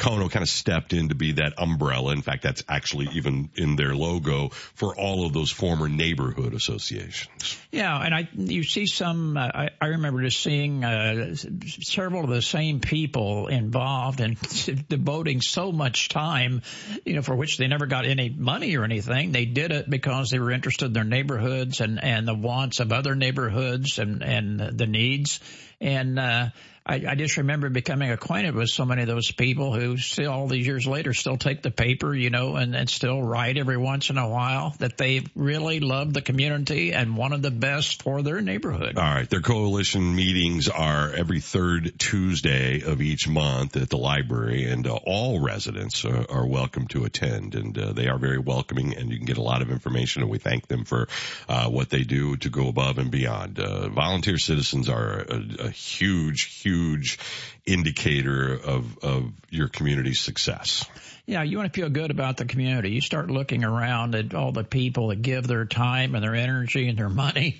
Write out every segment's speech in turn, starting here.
Pocono kind of stepped in to be that umbrella. In fact, that's actually even in their logo for all of those former neighborhood associations. Yeah, and you see some, I remember just seeing several of the same people involved in devoting so much time, for which they never got any money or anything. They did it because they were interested in their neighborhoods and the wants of other neighborhoods and the needs. And I just remember becoming acquainted with so many of those people who still, all these years later, still take the paper, and still write every once in a while, that they really love the community and wanted the best for their neighborhood. All right. Their coalition meetings are every third Tuesday of each month at the library, and all residents are welcome to attend, and they are very welcoming, and you can get a lot of information, and we thank them for what they do to go above and beyond. Volunteer citizens are a huge indicator of your community's success. Yeah, you want to feel good about the community. You start looking around at all the people that give their time and their energy and their money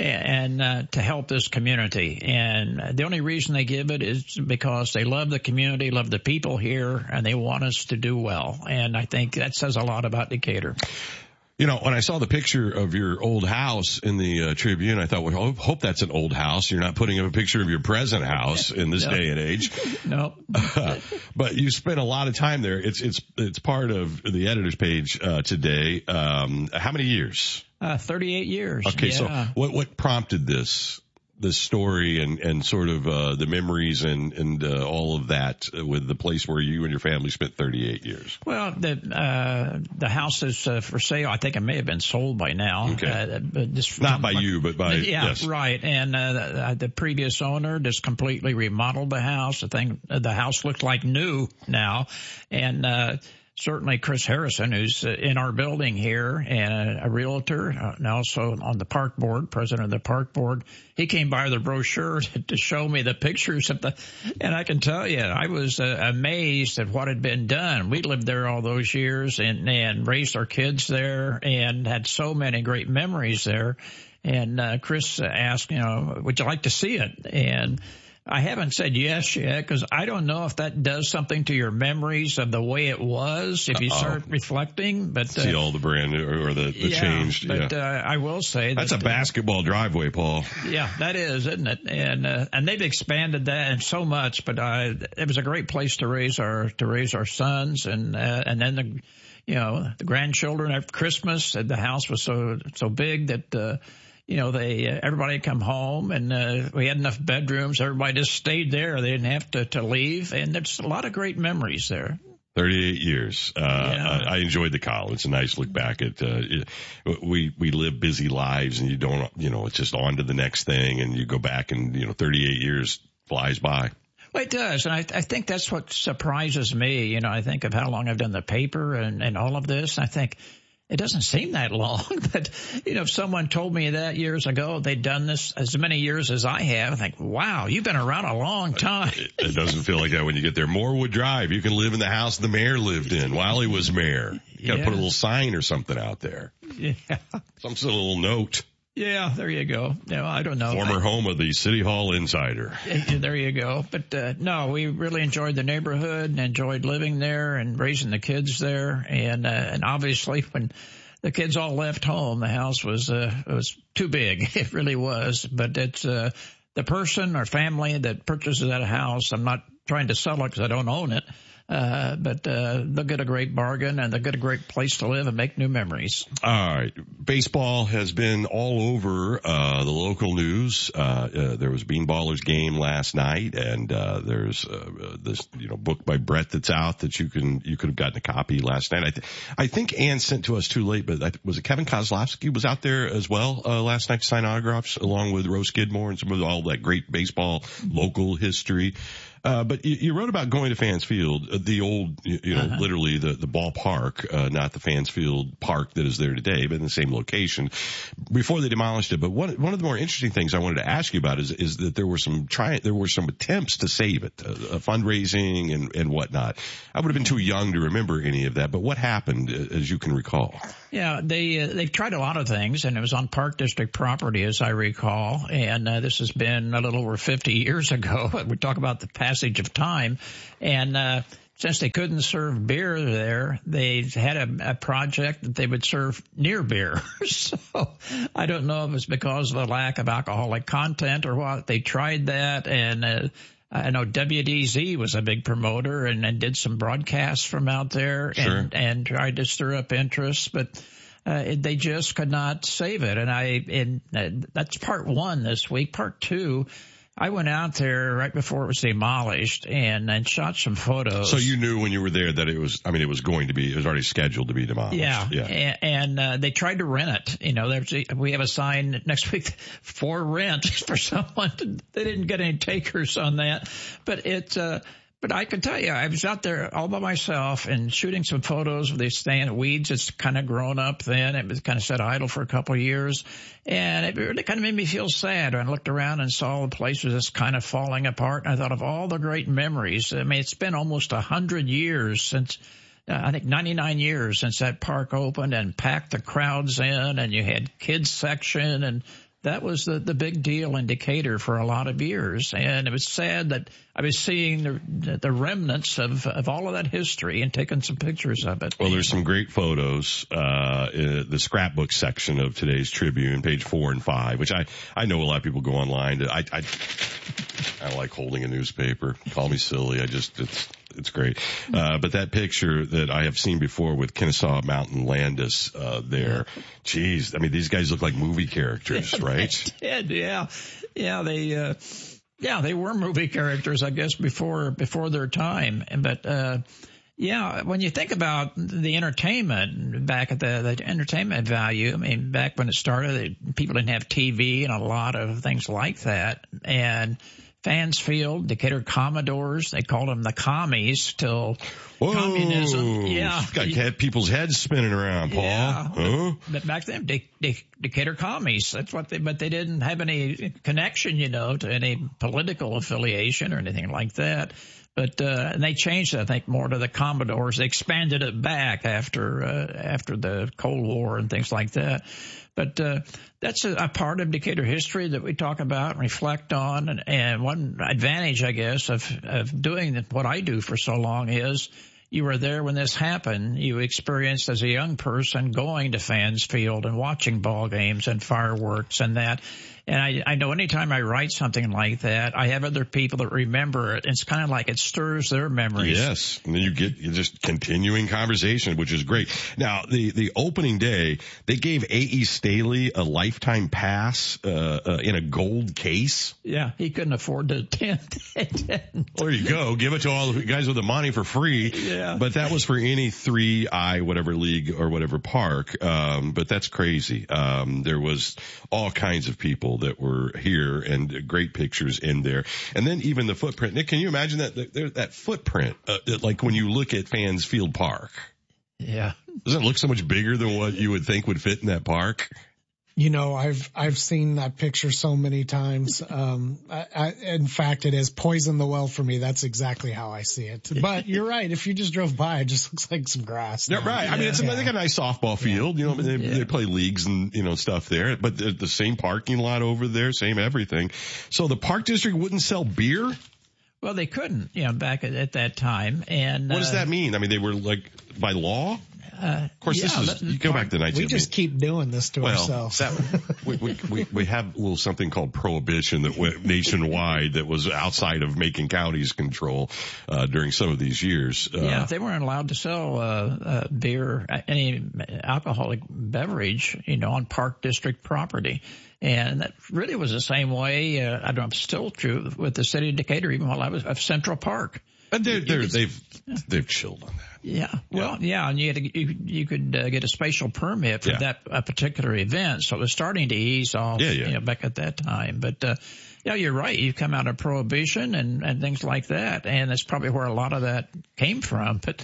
and to help this community. And the only reason they give it is because they love the community, love the people here, and they want us to do well. And I think that says a lot about Decatur. When I saw the picture of your old house in the Tribune, I thought, well, hope that's an old house. You're not putting up a picture of your present house in this day and age. No. But you spent a lot of time there. It's part of the editor's page today. How many years? 38 years. Okay, yeah. So what prompted this story and sort of the memories and all of that with the place where you and your family spent 38 years? Well, the house is for sale. I think it may have been sold by now. Okay. Not by you, but by yes. Right. And the previous owner just completely remodeled the house. The house looks like new now, and certainly Chris Harrison, who's in our building here and a realtor, and also on the park board, president of the park board, he came by with a brochure to show me the pictures of and I can tell you, I was amazed at what had been done. We lived there all those years and raised our kids there and had so many great memories there. And Chris asked, would you like to see it? And I haven't said yes yet because I don't know if that does something to your memories of the way it was if you start reflecting. But see all the brand new or the changed. But I will say that's a basketball driveway, Paul. Yeah, that is, isn't it? And they've expanded that so much. But it was a great place to raise our sons, and then the grandchildren after Christmas. The house was so big that. Everybody come home and we had enough bedrooms. Everybody just stayed there. They didn't have to leave. And there's a lot of great memories there. 38 years. I enjoyed the call. It's a nice look back at, we live busy lives and you don't, it's just on to the next thing and you go back and, 38 years flies by. Well, it does. And I think that's what surprises me. I think of how long I've done the paper and all of this. I think, it doesn't seem that long, but, if someone told me that years ago, they'd done this as many years as I have, I think, wow, you've been around a long time. It doesn't feel like that when you get there. Morewood Drive, you can live in the house the mayor lived in while he was mayor. You got to put a little sign or something out there. Yeah. Some sort of little note. Yeah, there you go. I don't know. Former home of the City Hall Insider. There you go. But, no, we really enjoyed the neighborhood and enjoyed living there and raising the kids there. And obviously when the kids all left home, the house was too big. It really was. But it's, the person or family that purchases that house, I'm not trying to sell it because I don't own it. But they'll get a great bargain and they'll get a great place to live and make new memories. All right. Baseball has been all over the local news. There was Beanballers game last night, and there's this book by Brett that's out that you could have gotten a copy last night. I think Ann sent to us too late, but was it Kevin Kozlowski was out there as well last night to sign autographs along with Rose Skidmore and some of all that great baseball local history. But you wrote about going to Fans Field, the old, literally the ballpark, not the Fans Field park that is there today, but in the same location before they demolished it. But one of the more interesting things I wanted to ask you about is that there were some attempts to save it, fundraising and whatnot. I would have been too young to remember any of that, but what happened as you can recall? Yeah, they've tried a lot of things, and it was on Park District property, as I recall, and this has been a little over 50 years ago. We talk about the passage of time, and since they couldn't serve beer there, they had a project that they would serve near beer. So I don't know if it's because of the lack of alcoholic content or what. They tried that, and I know WDZ was a big promoter and did some broadcasts from out there and tried to stir up interest, but they just could not save it. And that's part one this week. Part two, I went out there right before it was demolished and shot some photos. So you knew when you were there that it was already scheduled to be demolished. Yeah. And they tried to rent it. You know, we have a sign next week for rent for someone. They didn't get any takers on that, but I can tell you, I was out there all by myself and shooting some photos of the stand of weeds. It's kind of grown up then. It was kind of set idle for a couple of years. And it really kind of made me feel sad when I looked around and saw the place was just kind of falling apart. And I thought of all the great memories. I mean, it's been almost 100 years since, I think 99 years since that park opened and packed the crowds in, and you had kids section, and that was the big deal in Decatur for a lot of years. And it was sad that I was seeing the remnants of all of that history and taking some pictures of it. Well, there's some great photos in the scrapbook section of today's Tribune, page 4 and 5, which I know a lot of people go online. I like holding a newspaper. Call me silly. It's great. But that picture that I have seen before with Kennesaw Mountain Landis, there, geez, I mean, these guys look like movie characters, right? They did, yeah. Yeah, they were movie characters, I guess, before their time. But, when you think about the entertainment back at the entertainment value, I mean, back when it started, people didn't have TV and a lot of things like that. And Fansfield, Decatur Commodores, they called them the commies till communism. Yeah. Had people's heads spinning around, Paul. Yeah. Huh? But back then, Decatur commies, that's what but they didn't have any connection, to any political affiliation or anything like that. But, and they changed it, I think, more to the Commodores. They expanded it back after the Cold War and things like that. But that's a part of Decatur history that we talk about and reflect on. And one advantage, I guess, of doing what I do for so long is you were there when this happened. You experienced as a young person going to Fansfield and watching ball games and fireworks and that. And I know anytime I write something like that, I have other people that remember it. It's kind of like it stirs their memories. Yes. And then you just continuing conversation, which is great. Now, the opening day, they gave A.E. Staley a lifetime pass, in a gold case. Yeah. He couldn't afford to attend. There you go. Give it to all the guys with the money for free. Yeah. But that was for any 3I, whatever league or whatever park. But that's crazy. There was all kinds of people that were here and great pictures in there. And then even the footprint. Nick, can you imagine that footprint, like when you look at Fansfield Park? Yeah. Doesn't it look so much bigger than what you would think would fit in that park? I've seen that picture so many times. In fact, it has poisoned the well for me. That's exactly how I see it. But you're right. If you just drove by, it just looks like some grass. Yeah, right. I mean, they got a nice softball field. They play leagues and, stuff there. But the same parking lot over there, same everything. So the park district wouldn't sell beer? Well, they couldn't, back at that time. And what does that mean? I mean, they were like by law? Of course, you go back to 19. We just keep doing this to ourselves. We have a little something called prohibition that went nationwide that was outside of Macon County's control during some of these years. They weren't allowed to sell beer, any alcoholic beverage, on Park District property. And that really was the same way, I don't know if it's still true, with the city of Decatur, even while I was of Central Park. And they've chilled on that. Yeah. Well, yeah. And you could get a spatial permit for that particular event. So it was starting to ease off, back at that time. But, you're right. You come out of Prohibition and things like that. And that's probably where a lot of that came from. But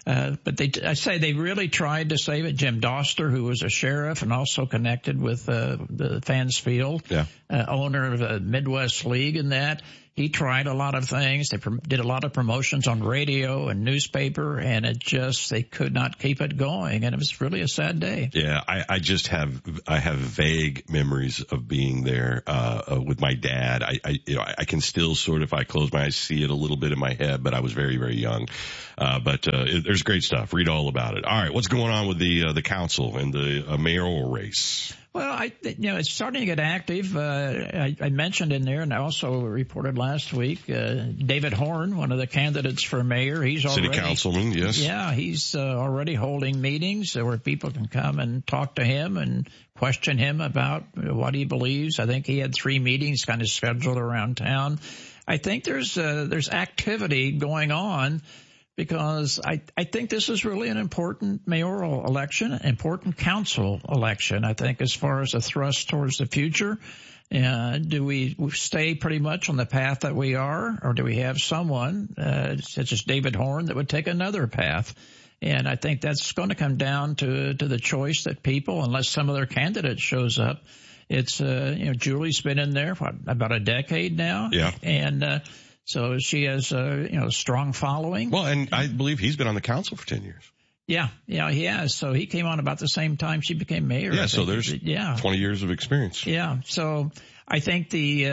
they really tried to save it. Jim Doster, who was a sheriff and also connected with, the Fansfield, owner of the Midwest League and that. He tried a lot of things. They did a lot of promotions on radio and newspaper, and they could not keep it going, and it was really a sad day. Yeah, I have vague memories of being there with my dad. I can still sort of, if I close my eyes, see it a little bit in my head, but I was very, very young. But there's great stuff. Read all about it. All right, what's going on with the council and the mayoral race? Well, it's starting to get active. I mentioned in there, and I also reported last week, David Horn, one of the candidates for mayor. He's already city councilman, yes. Yeah, he's already holding meetings where people can come and talk to him and question him about what he believes. I think he had 3 meetings kind of scheduled around town. I think there's activity going on, because I think this is really an important mayoral election, an important council election. I think as far as a thrust towards the future, do we stay pretty much on the path that we are, or do we have someone such as David Horn that would take another path? And I think that's going to come down to the choice that people, unless some other candidate shows up. It's Julie's been in there for about a decade now. Yeah. And so she has a strong following. Well, and I believe he's been on the council for 10 years. Yeah, he has. So he came on about the same time she became mayor. Yeah, so there's 20 years of experience. Yeah, so I think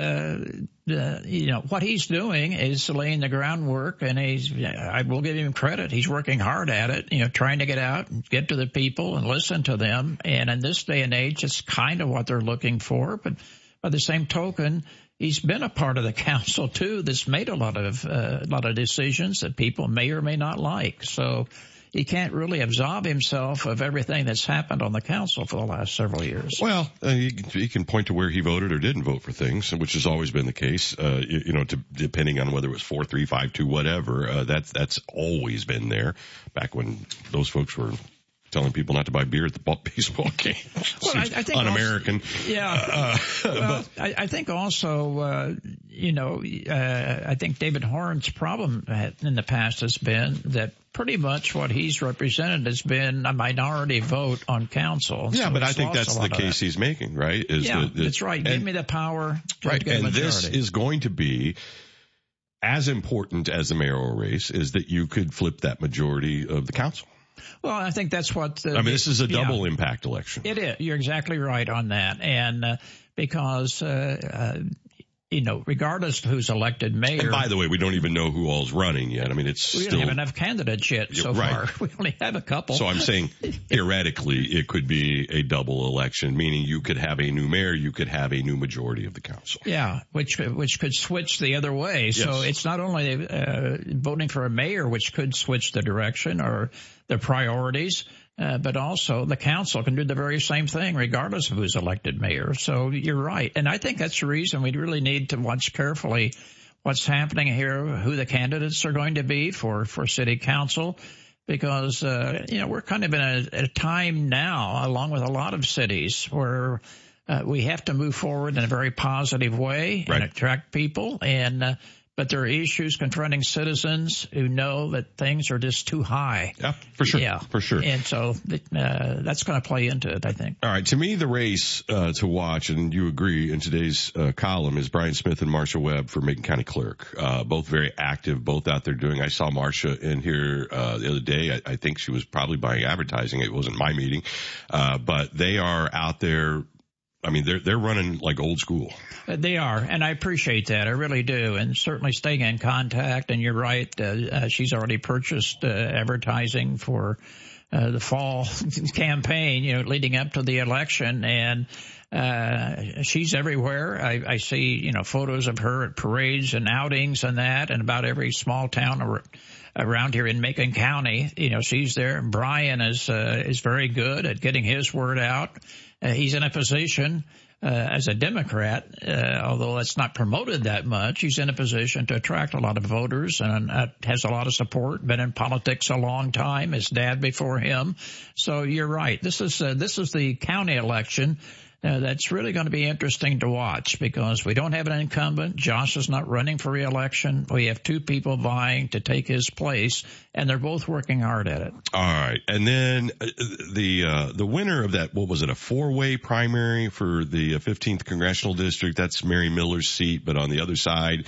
what he's doing is laying the groundwork, and I will give him credit. He's working hard at it, trying to get out and get to the people and listen to them. And in this day and age, it's kind of what they're looking for. But by the same token, he's been a part of the council too that's made a lot of decisions that people may or may not like. So he can't really absolve himself of everything that's happened on the council for the last several years. Well, he can point to where he voted or didn't vote for things, which has always been the case. Depending on whether it was 4-3, 5-2, whatever. That's always been there. Back when those folks were telling people not to buy beer at the baseball game. Well, I think un-American. I think also, I think David Horn's problem in the past has been that pretty much what he's represented has been a minority vote on council. Yeah, so but I think that's the case he's making, right? That's right. Give me the power to right, get a majority. And this is going to be as important as the mayoral race, is that you could flip that majority of the council. Well, I think that's what... this is a double impact election. It is. You're exactly right on that. And because, regardless of who's elected mayor... And by the way, we don't even know who all's running yet. We don't have enough candidates yet so far. We only have a couple. So I'm saying theoretically it could be a double election, meaning you could have a new mayor, you could have a new majority of the council. Yeah, which could switch the other way. Yes. So it's not only voting for a mayor, which could switch the direction or the priorities, but also the council can do the very same thing regardless of who's elected mayor. So you're right. And I think that's the reason we really need to watch carefully what's happening here, who the candidates are going to be for city council, because, we're kind of in a time now, along with a lot of cities, where we have to move forward in a very positive way and attract people. But there are issues confronting citizens who know that things are just too high. Yeah, for sure. Yeah, for sure. And so that's going to play into it, I think. All right. To me, the race to watch, and you agree in today's column, is Brian Smith and Marcia Webb for Macon County Clerk. Both very active, both out there doing. I saw Marcia in here the other day. I think she was probably buying advertising. It wasn't my meeting, but they are out there. I mean, they're running like old school. They are, and I appreciate that. I really do, and certainly staying in contact. And you're right, she's already purchased advertising for the fall campaign, leading up to the election, and she's everywhere. I see, photos of her at parades and outings and that, and about every small town around here in Macon County, she's there. Brian is very good at getting his word out. He's in a position as a Democrat, although that's not promoted that much, he's in a position to attract a lot of voters and has a lot of support, been in politics a long time, his dad before him. So you're right. This is the county election. That's really going to be interesting to watch because we don't have an incumbent. Josh is not running for re-election. We have two people vying to take his place, and they're both working hard at it. All right. And then the winner of that, what was it, a four-way primary for the 15th Congressional District? That's Mary Miller's seat. But on the other side,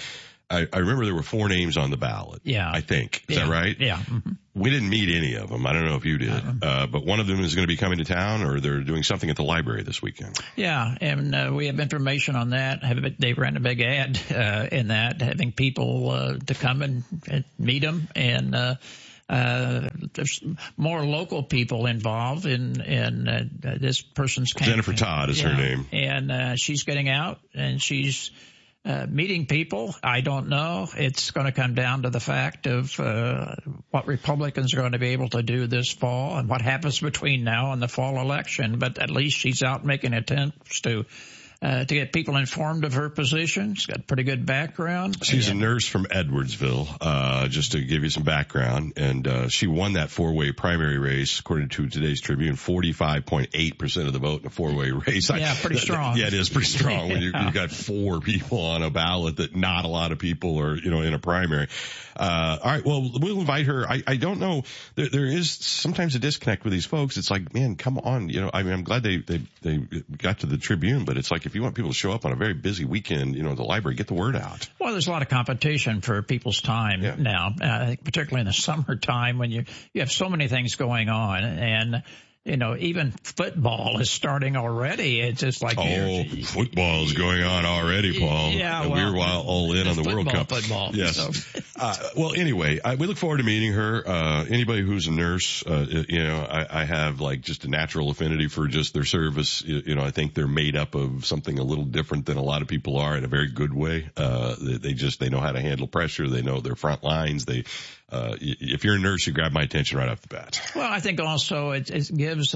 I remember there were 4 names on the ballot. Yeah. I think. Is that right? Yeah. Mm-hmm. We didn't meet any of them. I don't know if you did. But one of them is going to be coming to town, or they're doing something at the library this weekend. Yeah. And we have information on that. They ran a big ad in that, having people to come and meet them. And there's more local people involved in this person's campaign. Jennifer Todd is her name. And she's getting out, and she's meeting people. I don't know. It's going to come down to the fact of what Republicans are going to be able to do this fall and what happens between now and the fall election. But at least she's out making attempts to get people informed of her position. She's got a pretty good background. She's a nurse from Edwardsville, just to give you some background. And she won that 4-way primary race, according to today's Tribune, 45.8% of the vote in a 4-way race. Yeah, pretty strong. Yeah, it is pretty strong when you've got 4 people on a ballot that not a lot of people are, in a primary. All right, well, we'll invite her. I don't know. There is sometimes a disconnect with these folks. It's like, man, come on. I'm glad they got to the Tribune, but it's like, if you want people to show up on a very busy weekend, at the library, get the word out. Well, there's a lot of competition for people's time now, particularly in the summertime when you have so many things going on. And, even football is starting already. It's just like, football is going on already, Paul. Yeah, and we're all in on the World Cup. Football. Yes. So. Well, anyway, we look forward to meeting her. Anybody who's a nurse, I have like just a natural affinity for just their service. I think they're made up of something a little different than a lot of people are, in a very good way. They know how to handle pressure. They know their front lines. If you're a nurse, you grab my attention right off the bat. Well, I think also it gives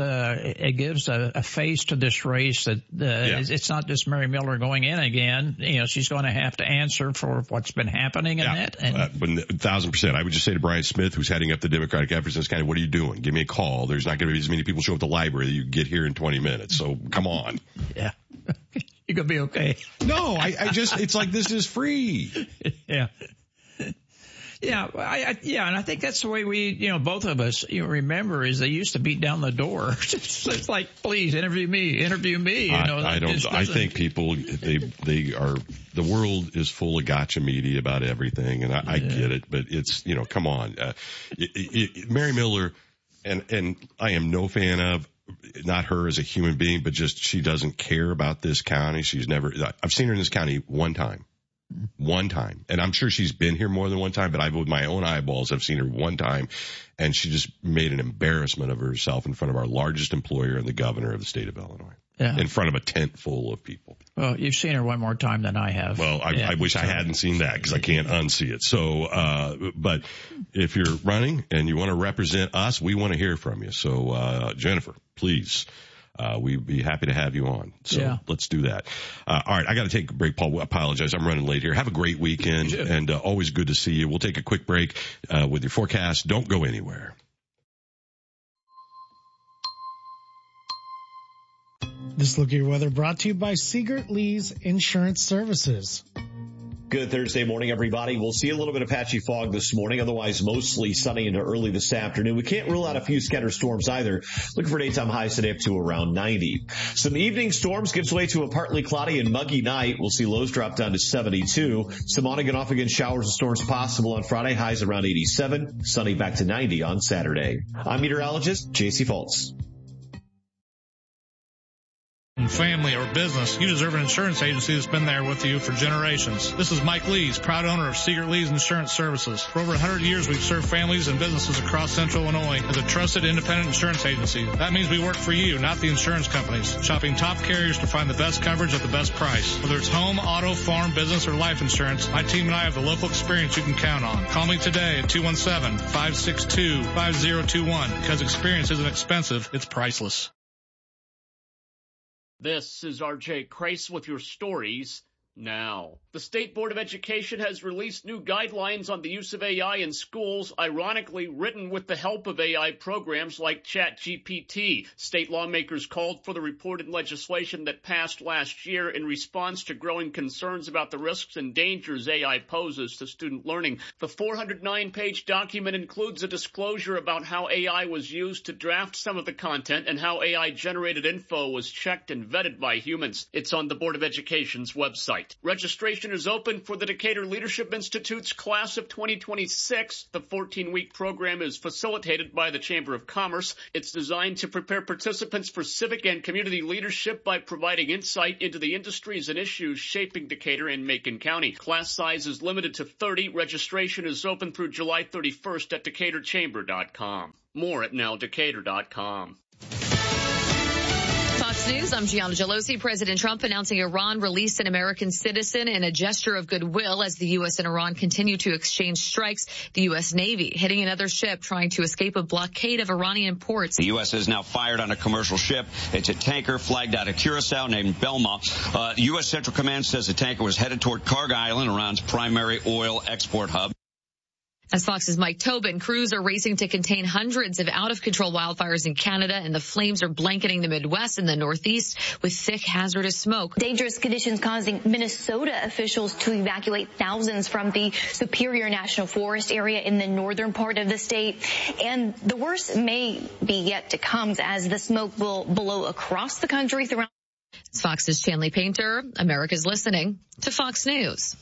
a face to this race that it's not just Mary Miller going in again. She's going to have to answer for what's been happening in that. And 1,000%. I would just say to Brian Smith, who's heading up the Democratic efforts in this county, what are you doing? Give me a call. There's not going to be as many people show up at the library that you get here in 20 minutes. So come on. Yeah. You're going to be okay. No, it's like this is free. Yeah. Yeah, and I think that's the way we, both of us, remember is they used to beat down the door. It's like, please interview me. I think people, the world is full of gotcha media about everything, and I get it, but it's, come on. Mary Miller, and I am no fan of, not her as a human being, but just she doesn't care about this county. I've seen her in this county one time. And I'm sure she's been here more than one time, but with my own eyeballs, I've seen her one time, and she just made an embarrassment of herself in front of our largest employer and the governor of the state of Illinois, in front of a tent full of people. Well, you've seen her one more time than I have. Well, I wish I hadn't seen that because I can't unsee it. So, but if you're running and you want to represent us, we want to hear from you. So, Jennifer, please. We'd be happy to have you on. So let's do that. All right. I got to take a break, Paul. I apologize. I'm running late here. Have a great weekend, and always good to see you. We'll take a quick break with your forecast. Don't go anywhere. This Look at Your Weather brought to you by Siegert Lee's Insurance Services. Good Thursday morning, everybody. We'll see a little bit of patchy fog this morning, otherwise mostly sunny into early this afternoon. We can't rule out a few scattered storms either. Looking for daytime highs today up to around 90. Some evening storms gives way to a partly cloudy and muggy night. We'll see lows drop down to 72. Some on again, off again showers and storms possible on Friday, highs around 87. Sunny back to 90 on Saturday. I'm meteorologist J.C. Fultz. Family or business, you deserve an insurance agency that's been there with you for generations. This is Mike Lees, proud owner of Siegert Lees Insurance Services. For over 100 years, we've served families and businesses across central Illinois as a trusted independent insurance agency. That means we work for you, not the insurance companies, shopping top carriers to find the best coverage at the best price. Whether it's home, auto, farm, business, or life insurance, my team and I have the local experience you can count on. Call me today at 217-562-5021 because experience isn't expensive, it's priceless. This is R.J. Crace with your stories now. The State Board of Education has released new guidelines on the use of AI in schools, ironically written with the help of AI programs like ChatGPT. State lawmakers called for the reported legislation that passed last year in response to growing concerns about the risks and dangers AI poses to student learning. The 409-page document includes a disclosure about how AI was used to draft some of the content and how AI-generated info was checked and vetted by humans. It's on the Board of Education's website. website. Registration is open for the Decatur Leadership Institute's class of 2026. The 14-week program is facilitated by the Chamber of Commerce. It's designed to prepare participants for civic and community leadership by providing insight into the industries and issues shaping Decatur and Macon County. Class size is limited to 30. Registration is open through July 31st at DecaturChamber.com. More at NowDecatur.com. Fox News, I'm Gianna Gelosi. President Trump announcing Iran released an American citizen in a gesture of goodwill as the U.S. and Iran continue to exchange strikes. The U.S. Navy hitting another ship trying to escape a blockade of Iranian ports. The U.S. has now fired on a commercial ship. It's a tanker flagged out of Curacao named Belma. U.S. Central Command says the tanker was headed toward Karg Island, Iran's primary oil export hub. As Fox's Mike Tobin, crews are racing to contain hundreds of out-of-control wildfires in Canada, and the flames are blanketing the Midwest and the Northeast with thick, hazardous smoke. Dangerous conditions causing Minnesota officials to evacuate thousands from the Superior National Forest area in the northern part of the state. And the worst may be yet to come as the smoke will blow across the country throughout. It's Fox's Chanley Painter. America's listening to Fox News.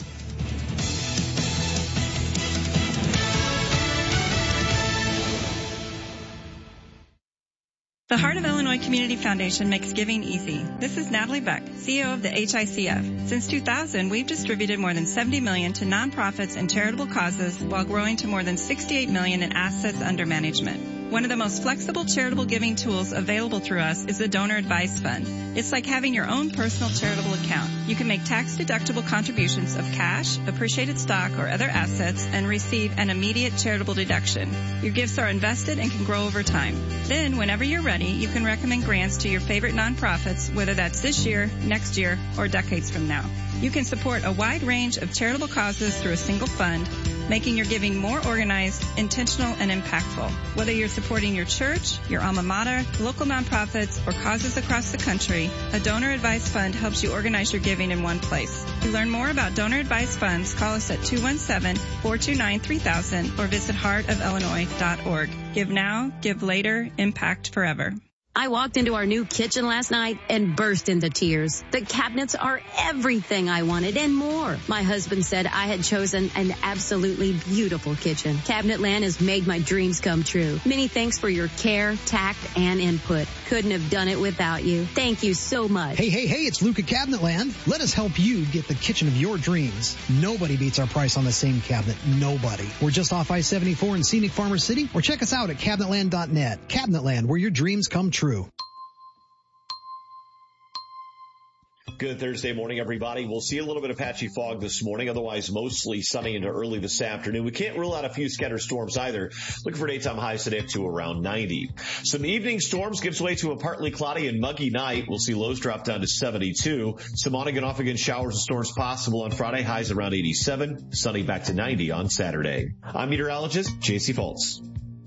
The Heart of Illinois Community Foundation makes giving easy. This is Natalie Beck, CEO of the HICF. Since 2000, we've distributed more than $70 million to nonprofits and charitable causes while growing to more than $68 million in assets under management. One of the most flexible charitable giving tools available through us is the Donor Advice Fund. It's like having your own personal charitable account. You can make tax-deductible contributions of cash, appreciated stock, or other assets and receive an immediate charitable deduction. Your gifts are invested and can grow over time. Then, whenever you're ready, you can recommend grants to your favorite nonprofits, whether that's this year, next year, or decades from now. You can support a wide range of charitable causes through a single fund, making your giving more organized, intentional, and impactful. Whether you're supporting your church, your alma mater, local nonprofits, or causes across the country, a Donor Advice Fund helps you organize your giving in one place. To learn more about Donor Advice Funds, call us at 217-429-3000 or visit heartofillinois.org. Give now, give later, impact forever. I walked into our new kitchen last night and burst into tears. The cabinets are everything I wanted and more. My husband said I had chosen an absolutely beautiful kitchen. Cabinetland has made my dreams come true. Many thanks for your care, tact, and input. Couldn't have done it without you. Thank you so much. Hey, it's Luke at Cabinetland. Let us help you get the kitchen of your dreams. Nobody beats our price on the same cabinet. Nobody. We're just off I-74 in scenic Farmer City, or check us out at cabinetland.net. Cabinetland, where your dreams come true. Good Thursday morning, everybody. We'll see a little bit of patchy fog this morning, otherwise mostly sunny into early this afternoon. We can't rule out a few scattered storms either. Looking for daytime highs today up to around 90. Some evening storms gives way to a partly cloudy and muggy night. We'll see lows drop down to 72. Some on again, off again showers and storms possible on Friday, highs around 87. Sunny back to 90 on Saturday. I'm meteorologist J.C. Fultz.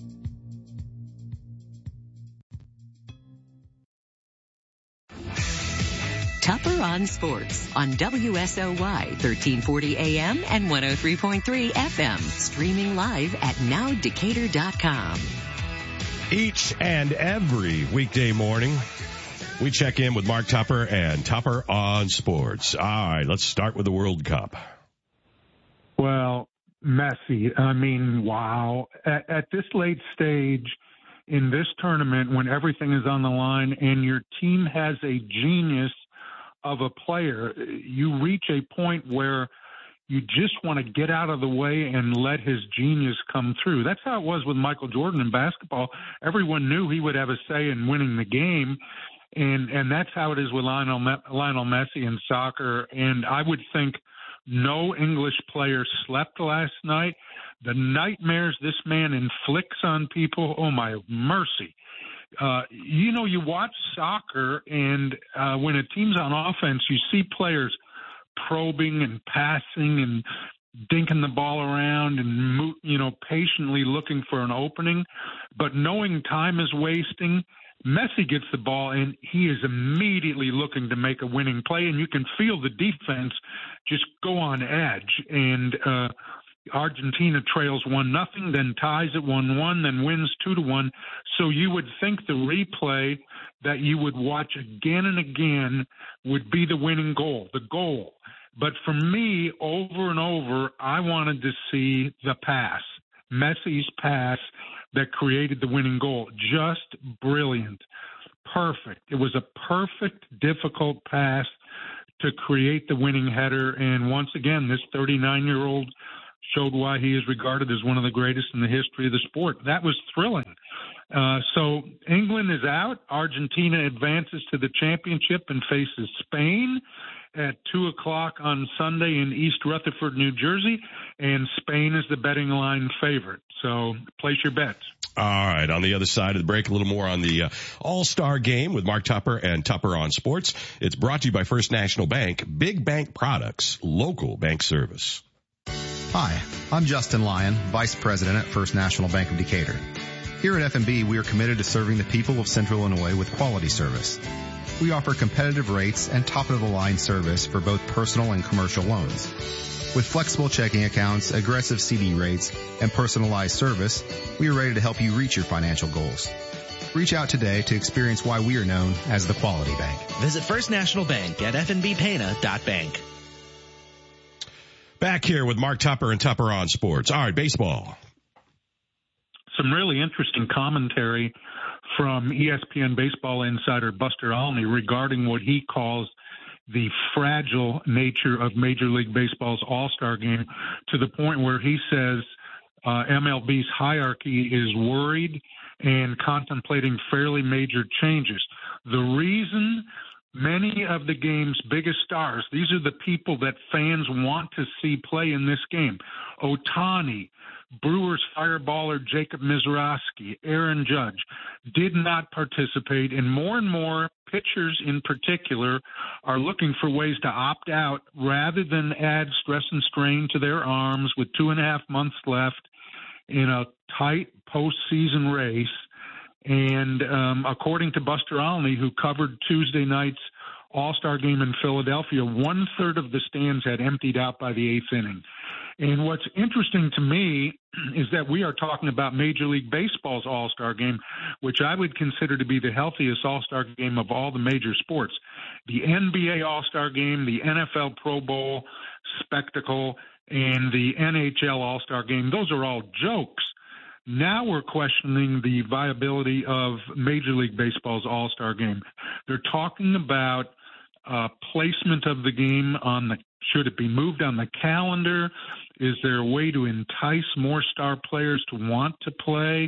Tupper on Sports on WSOY 1340 AM and 103.3 FM. Streaming live at NowDecatur.com. Each and every weekday morning, we check in with Mark Tupper and Tupper on Sports. All right, let's start with the World Cup. Well, Messi, I mean, wow. At this late stage in this tournament, when everything is on the line and your team has a genius of a player, you reach a point where you just want to get out of the way and let his genius come through. That's how it was with Michael Jordan in basketball. Everyone knew he would have a say in winning the game, and that's how it is with Lionel Messi in soccer. And I would think no English player slept last night. The nightmares this man inflicts on people, oh my mercy. You watch soccer, and when a team's on offense, you see players probing and passing and dinking the ball around and, patiently looking for an opening. But knowing time is wasting, Messi gets the ball, and he is immediately looking to make a winning play, and you can feel the defense just go on edge. And Argentina trails 1-0, then ties at 1-1, then wins 2-1. So you would think the replay that you would watch again and again would be the winning goal, the goal. But for me, over and over, I wanted to see the pass, Messi's pass that created the winning goal. Just brilliant. Perfect. It was a perfect, difficult pass to create the winning header. And once again, this 39-year-old showed why he is regarded as one of the greatest in the history of the sport. That was thrilling. So England is out. Argentina advances to the championship and faces Spain at 2:00 on Sunday in East Rutherford, New Jersey. And Spain is the betting line favorite. So place your bets. All right. On the other side of the break, a little more on the All-Star Game with Mark Tupper and Tupper on Sports. It's brought to you by First National Bank. Big bank products, local bank service. Hi, I'm Justin Lyon, Vice President at First National Bank of Decatur. Here at F&B, we are committed to serving the people of Central Illinois with quality service. We offer competitive rates and top-of-the-line service for both personal and commercial loans. With flexible checking accounts, aggressive CD rates, and personalized service, we are ready to help you reach your financial goals. Reach out today to experience why we are known as the Quality Bank. Visit First National Bank at fnbpena.bank. Back here with Mark Tupper and Tupper on Sports. All right, baseball. Some really interesting commentary from ESPN baseball insider Buster Olney regarding what he calls the fragile nature of Major League Baseball's All-Star Game, to the point where he says MLB's hierarchy is worried and contemplating fairly major changes. The reason many of the game's biggest stars, these are the people that fans want to see play in this game: Ohtani, Brewers fireballer Jacob Misiorowski, Aaron Judge, did not participate, and more pitchers in particular are looking for ways to opt out rather than add stress and strain to their arms with 2.5 months left in a tight postseason race. And according to Buster Olney, who covered Tuesday night's All-Star Game in Philadelphia, 1/3 of the stands had emptied out by the 8th inning. And what's interesting to me is that we are talking about Major League Baseball's All-Star Game, which I would consider to be the healthiest All-Star Game of all the major sports. The NBA All-Star Game, the NFL Pro Bowl spectacle, and the NHL All-Star Game, those are all jokes. Now we're questioning the viability of Major League Baseball's All-Star Game. They're talking about placement of the game should it be moved on the calendar? Is there a way to entice more star players to want to play?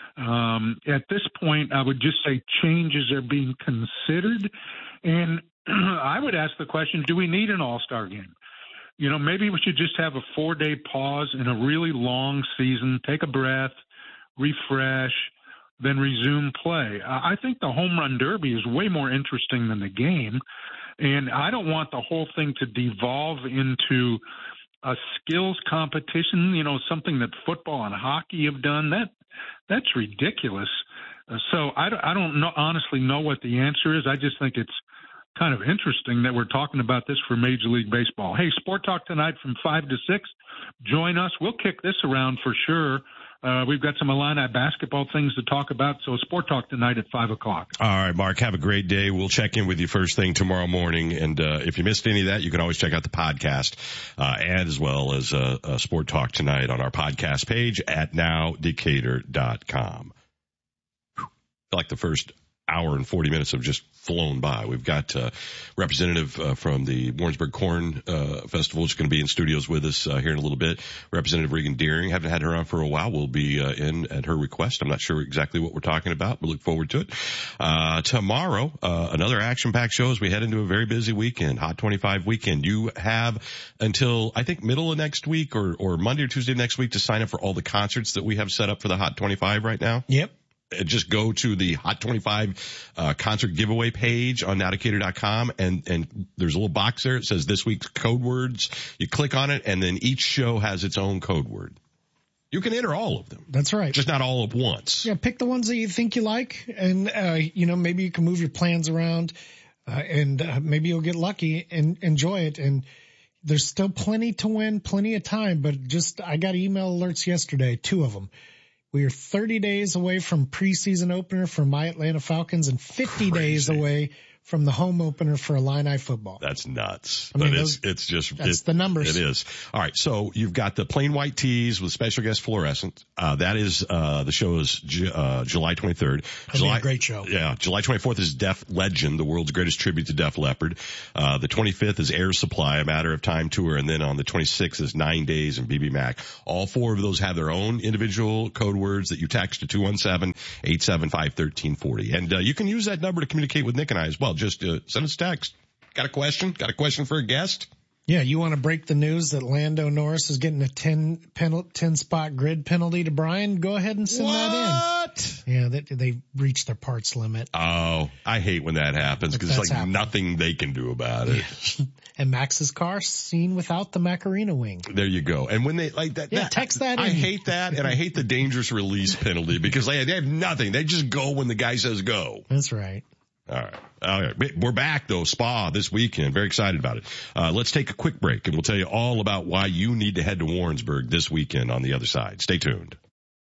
At this point, I would just say changes are being considered. And I would ask the question, do we need an All-Star Game? You know, maybe we should just have a 4-day pause in a really long season, take a breath, refresh, then resume play. I think the Home Run Derby is way more interesting than the game. And I don't want the whole thing to devolve into a skills competition, you know, something that football and hockey have done. That's ridiculous. So I don't honestly know what the answer is. I just think it's kind of interesting that we're talking about this for Major League Baseball. Hey, Sport Talk tonight from 5 to 6. Join us. We'll kick this around for sure. We've got some Illini basketball things to talk about. So Sport Talk tonight at 5 o'clock. All right, Mark, have a great day. We'll check in with you first thing tomorrow morning. And if you missed any of that, you can always check out the podcast, and as well as Sport Talk tonight on our podcast page at nowdecatur.com. I feel like the first hour and 40 minutes have just flown by. We've got representative from the Warrensburg Corn Festival, who's going to be in studios with us here in a little bit. Representative Regan Deering, haven't had her on for a while. We'll be in at her request. I'm not sure exactly what we're talking about. We look forward to it. Tomorrow, another action-packed show as we head into a very busy weekend, Hot 25 weekend. You have until, I think, middle of next week or Monday or Tuesday next week to sign up for all the concerts that we have set up for the Hot 25 right now. Yep. Just go to the Hot 25 concert giveaway page on nowdecatur.com, and there's a little box there. It says this week's code words. You click on it, and then each show has its own code word. You can enter all of them. That's right. Just not all at once. Yeah, pick the ones that you think you like, and maybe you can move your plans around, and maybe you'll get lucky and enjoy it. And there's still plenty to win, plenty of time, but I got email alerts yesterday, 2 of them. We are 30 days away from preseason opener for my Atlanta Falcons and 50 days away from the home opener for Illini football. That's nuts. I mean, but it's just, that's the numbers. It is. All right. So you've got the plain white tees with special guest fluorescent. That is, the show is, July 23rd. That'll be a great show. Yeah. July 24th is Def Legend, the world's greatest tribute to Def Leppard. The 25th is Air Supply, a Matter of Time tour. And then on the 26th is 9 Days and BB Mac. All 4 of those have their own individual code words that you text to 217-875-1340. And, you can use that number to communicate with Nick and I as well. Just send us a text. Got a question? Got a question for a guest? Yeah, you want to break the news that Lando Norris is getting a 10 spot grid penalty to Brian? Go ahead and send that in. Yeah, they reached their parts limit. Oh, I hate when that happens because it's like nothing they can do about it. Yeah. And Max's car seen without the Macarena wing. There you go. And when they like that, text that in. I hate that, and I hate the dangerous release penalty because they have nothing. They just go when the guy says go. That's right. All right. We're back though, Spa this weekend. Very excited about it. Let's take a quick break and we'll tell you all about why you need to head to Warrensburg this weekend on the other side. Stay tuned.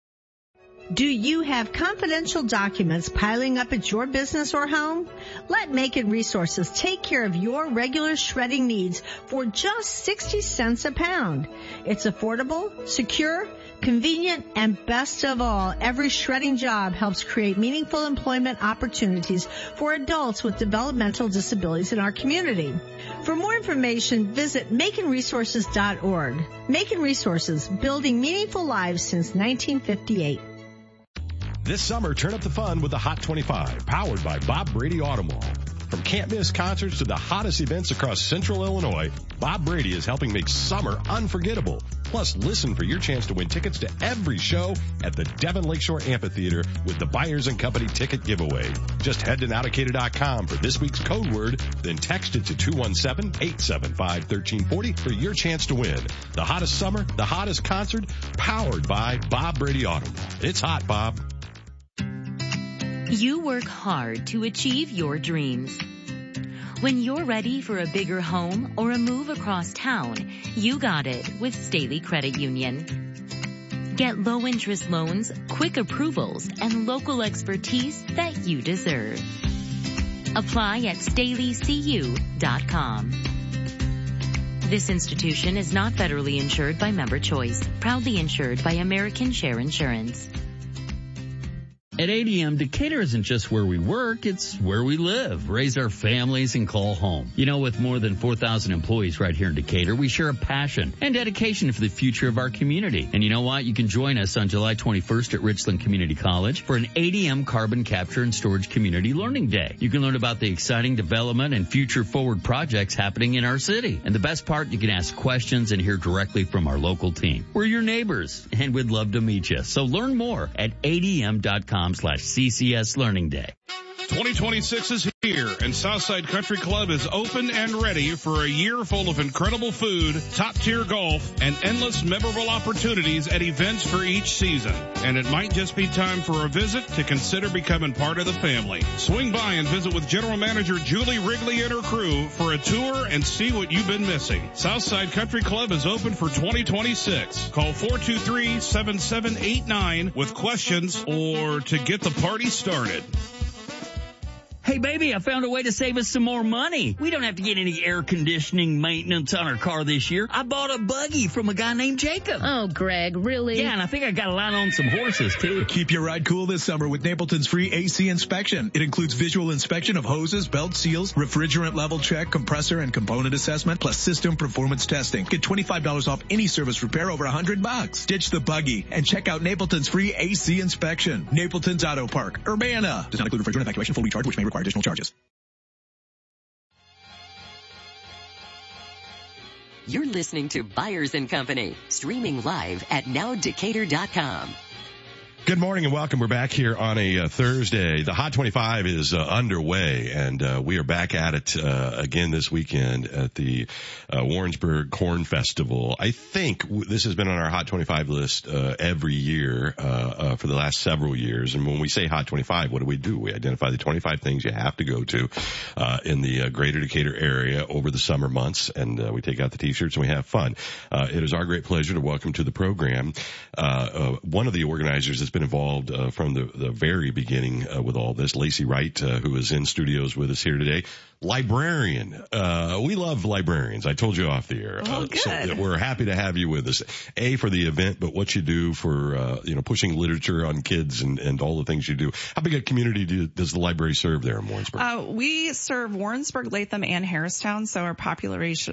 Do you have confidential documents piling up at your business or home? Let Macon Resources take care of your regular shredding needs for just 60 cents a pound. It's affordable, secure, convenient, and best of all, every shredding job helps create meaningful employment opportunities for adults with developmental disabilities in our community. For more information, visit MaconResources.org. Macon Resources, building meaningful lives since 1958. This summer, turn up the fun with the Hot 25, powered by Bob Brady Auto Mall. From can't-miss concerts to the hottest events across Central Illinois, Bob Brady is helping make summer unforgettable. Plus, listen for your chance to win tickets to every show at the Devon Lakeshore Amphitheater with the Byers & Company ticket giveaway. Just head to nowdecatur.com for this week's code word, then text it to 217-875-1340 for your chance to win. The hottest summer, the hottest concert, powered by Bob Brady Auto Mall. It's hot, Bob. You work hard to achieve your dreams. When you're ready for a bigger home or a move across town, you got it with Staley Credit Union. Get low interest loans, quick approvals, and local expertise that you deserve. Apply at StaleyCU.com. This institution is not federally insured by Member Choice, proudly insured by American Share Insurance. At ADM, Decatur isn't just where we work, it's where we live, raise our families, and call home. You know, with more than 4,000 employees right here in Decatur, we share a passion and dedication for the future of our community. And you know what? You can join us on July 21st at Richland Community College for an ADM Carbon Capture and Storage Community Learning Day. You can learn about the exciting development and future-forward projects happening in our city. And the best part, you can ask questions and hear directly from our local team. We're your neighbors, and we'd love to meet you. So learn more at adm.com/CCS Learning Day. 2026 is here, and Southside Country Club is open and ready for a year full of incredible food, top-tier golf, and endless memorable opportunities at events for each season. And it might just be time for a visit to consider becoming part of the family. Swing by and visit with General Manager Julie Wrigley and her crew for a tour and see what you've been missing. Southside Country Club is open for 2026. Call 423-7789 with questions or to get the party started. Hey, baby, I found a way to save us some more money. We don't have to get any air conditioning maintenance on our car this year. I bought a buggy from a guy named Jacob. Oh, Greg, really? Yeah, and I think I got a line on some horses, too. Keep your ride cool this summer with Napleton's free AC inspection. It includes visual inspection of hoses, belt seals, refrigerant level check, compressor and component assessment, plus system performance testing. Get $25 off any service repair over $100. Ditch the buggy and check out Napleton's free AC inspection. Napleton's Auto Park, Urbana. Does not include refrigerant evacuation, full recharge, which may require additional charges. You're listening to Byers & Company, streaming live at nowdecatur.com. Good morning and welcome. We're back here on a Thursday. The Hot 25 is underway, and we are back at it again this weekend at the Warrensburg Corn Festival. I think this has been on our Hot 25 list every year for the last several years. And when we say Hot 25, what do? We identify the 25 things you have to go to in the greater Decatur area over the summer months, and we take out the T-shirts and we have fun. It is our great pleasure to welcome to the program one of the organizers that's been involved from the very beginning with all this, Lacey Wright, who is in studios with us here today. Librarian. We love librarians. I told you off the air. So we're happy to have you with us. A, for the event, but what you do for, pushing literature on kids and all the things you do. How big a community does the library serve there in Warrensburg? We serve Warrensburg, Latham, and Harristown. So our population,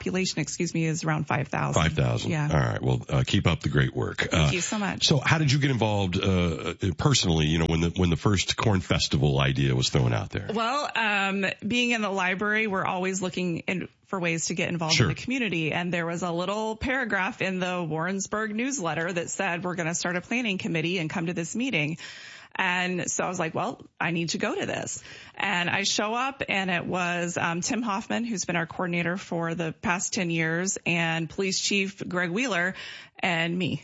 is around 5,000. 5,000. Yeah. All right. Well, keep up the great work. Thank you so much. So how did you get involved, personally, when the first Corn Festival idea was thrown out there? Well, being in the library, we're always looking for ways to get involved in the community. And there was a little paragraph in the Warrensburg newsletter that said, we're going to start a planning committee and come to this meeting. And so I was like, well, I need to go to this. And I show up, and it was Tim Hoffman, who's been our coordinator for the past 10 years, and Police Chief Greg Wheeler, and me.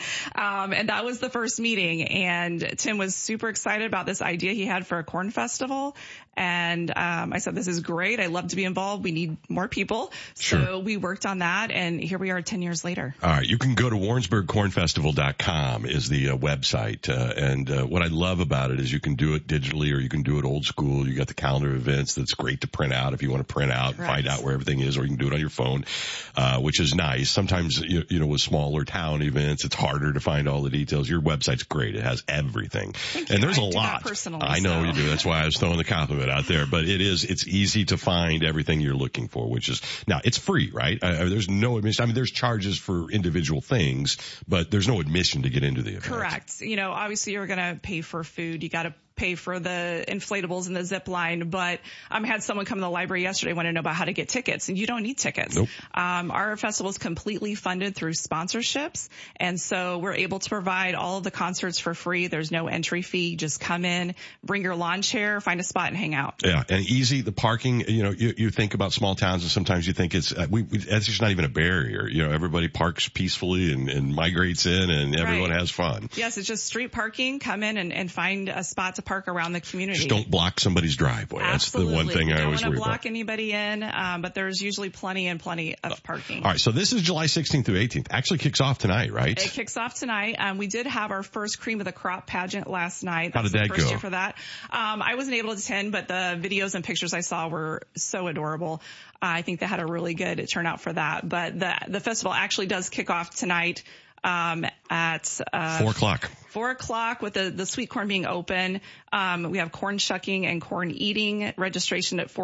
And that was the first meeting. And Tim was super excited about this idea he had for a corn festival. And I said, this is great. I love to be involved. We need more people. So we worked on that, and here we are 10 years later. All right. You can go to WarrensburgCornFestival.com is the website. And what I love about it is you can do it digitally or you can do it old school. You got the calendar of events that's great to print out if you want to print out and find out where everything is, or you can do it on your phone, which is nice. Sometimes, with smaller town events, it's harder to find all the details. Your website's great. It has everything. And there's a lot. I know you do. That's why I was throwing the compliment out there, but it's easy to find everything you're looking for, which is, now it's free, right? There's no admission. I mean, there's charges for individual things, but there's no admission to get into the event. Correct. Obviously you're going to pay for food. You got to pay for the inflatables and the zip line, but I had someone come to the library yesterday want to know about how to get tickets, and you don't need tickets. Nope. Our festival is completely funded through sponsorships, and so we're able to provide all of the concerts for free. There's no entry fee. Just come in, bring your lawn chair, find a spot, and hang out. Yeah, and easy. The parking, you think about small towns, and sometimes you think it's that's just not even a barrier. Everybody parks peacefully and migrates in, and everyone has fun. Yes, it's just street parking. Come in and find a spot to park around the community. Just don't block somebody's driveway. Absolutely. That's the one thing I always worry about. Don't want to block anybody in, but there's usually plenty of parking. All right, so this is July 16th through 18th. Actually kicks off tonight, right? It kicks off tonight. We did have our first Cream of the Crop pageant last night. How did that go? First year for that. I wasn't able to attend, but the videos and pictures I saw were so adorable. I think they had a really good turnout for that. But the festival actually does kick off tonight at 4:00. 4:00 with the sweet corn being open. We have corn shucking and corn eating registration at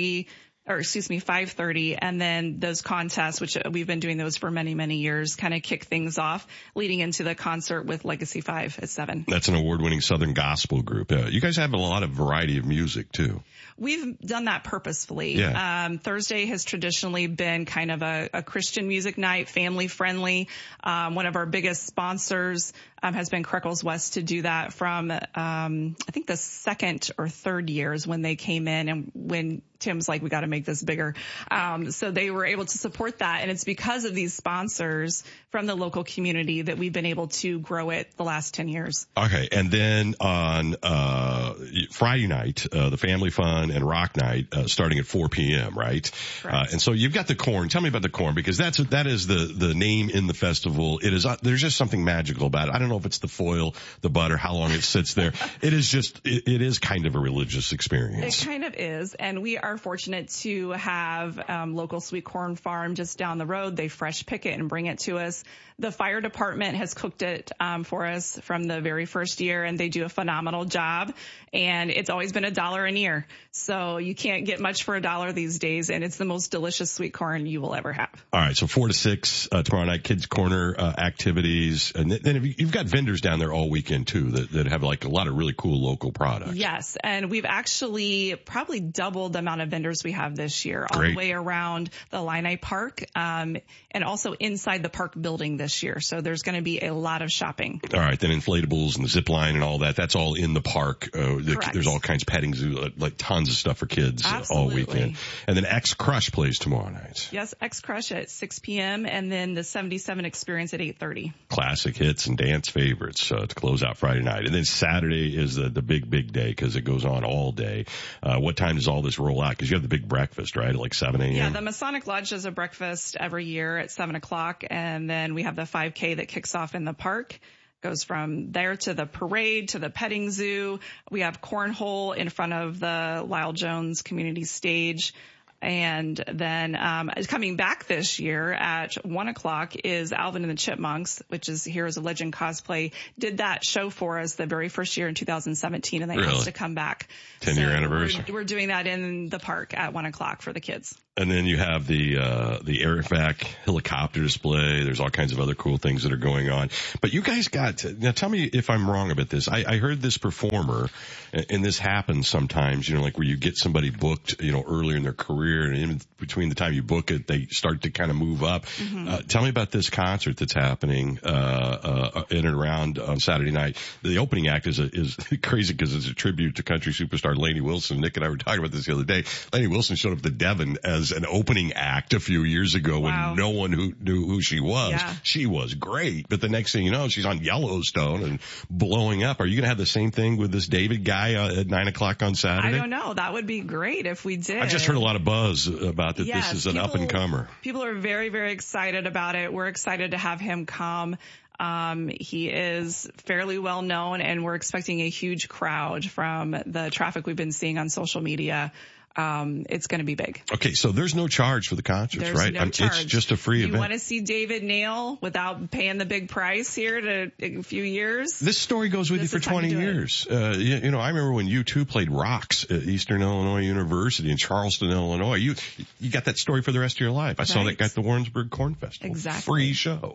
5:30, and then those contests, which we've been doing those for many, many years, kind of kick things off leading into the concert with Legacy 5 at 7. That's an award-winning Southern gospel group. You guys have a lot of variety of music too. We've done that purposefully. Yeah. Thursday has traditionally been kind of a Christian music night, family friendly. One of our biggest sponsors has been Creckles West to do that from, I think the second or third years when they came in, and when Tim's like, we got to make this bigger. So they were able to support that. And it's because of these sponsors from the local community that we've been able to grow it the last 10 years. Okay. And then on, Friday night, the Family Fun and Rock Night, starting at 4 p.m., right? And so you've got the corn. Tell me about the corn, because that is the name in the festival. It is, there's just something magical about it. I don't know if it's the foil, the butter, how long it sits there. It is kind of a religious experience. It kind of is. And we are fortunate to have local sweet corn farm just down the road. They fresh pick it and bring it to us. The fire department has cooked it for us from the very first year, and they do a phenomenal job. And it's always been $1 an ear. So you can't get much for $1 these days, and it's the most delicious sweet corn you will ever have. All right, so 4 to 6 tomorrow night, Kids Corner activities. And then you've got got vendors down there all weekend too that have like a lot of really cool local products. Yes. And we've actually probably doubled the amount of vendors we have this year, all the way around the Illini Park, and also inside the park building this year. So there's going to be a lot of shopping. All right. Then inflatables and the zip line and all that. That's all in the park. There's all kinds of petting zoo, like tons of stuff for kids all weekend. And then X Crush plays tomorrow night. Yes. X Crush at 6 p.m. and then the 77 Experience at 8:30. Classic hits and dance favorites to close out Friday night. And then Saturday is the big day because it goes on all day. What time does all this roll out? Because you have the big breakfast, right, at like 7 a.m.? Yeah, the Masonic Lodge does a breakfast every year at 7 o'clock. And then we have the 5K that kicks off in the park. Goes from there to the parade to the petting zoo. We have cornhole in front of the Lyle Jones community stage. And then coming back this year at 1 o'clock is Alvin and the Chipmunks, which is Heroes of Legend Cosplay, did that show for us the very first year in 2017, and they asked to come back. 10-year anniversary. We're doing that in the park at 1 o'clock for the kids. And then you have the Airvac helicopter display. There's all kinds of other cool things that are going on. But you guys now tell me if I'm wrong about this. I heard this performer, and this happens sometimes, like where you get somebody booked, earlier in their career, and in between the time you book it, they start to kind of move up. Mm-hmm. Tell me about this concert that's happening, in and around on Saturday night. The opening act is crazy because it's a tribute to country superstar Lainey Wilson. Nick and I were talking about this the other day. Lainey Wilson showed up at the Devon as an opening act a few years ago when no one knew who she was. Yeah. She was great, but the next thing you know, she's on Yellowstone and blowing up. Are you going to have the same thing with this David guy at 9 o'clock on Saturday? I don't know. That would be great if we did. I just heard a lot of buzz about that. Yes, this is an up-and-comer. People are very, very excited about it. We're excited to have him come. He is fairly well known, and we're expecting a huge crowd from the traffic we've been seeing on social media. It's going to be big. Okay, so there's no charge for the concerts, right? No charge. It's just a free event. You want to see David Nail without paying the big price here in a few years? This story goes with you for 20 years. I remember when U2 played Rocks at Eastern Illinois University in Charleston, Illinois. You got that story for the rest of your life. I saw that guy at the Warrensburg Corn Festival. Exactly. Free show.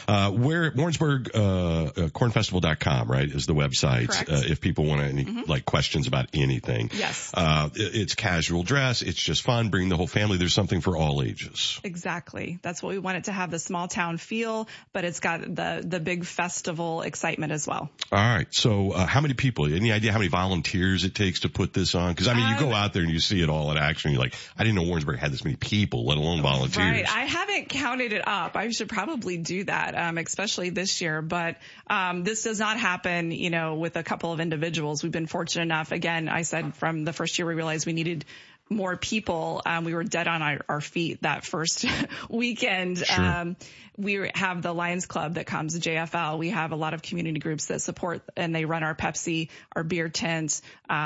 Warrensburg, cornfestival.com, right, is the website. Correct. If people want any, questions about anything. Yes. It's casual dress. It's just fun. Bring the whole family. There's something for all ages. Exactly. That's what we want it to have, the small town feel, but it's got the big festival excitement as well. All right. So, how many people, any idea how many volunteers it takes to put this on? Cause you go out there and you see it all in action. You're like, I didn't know Warrensburg had this many people, let alone volunteers. Right. I haven't counted it up. I should probably do that, especially this year, but, this does not happen, with a couple of individuals. We've been fortunate enough. Again, I said from the first year we realized we needed more people. We were dead on our feet that first weekend. Sure. We have the Lions Club that comes, JFL. We have a lot of community groups that support, and they run our Pepsi, our beer tent,